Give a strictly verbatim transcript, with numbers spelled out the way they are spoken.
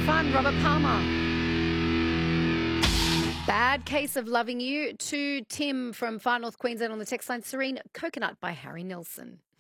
for fun, Robert Palmer. Bad Case of Loving You to Tim from Far North Queensland on the text line. Serene, Coconut by Harry Nilsson.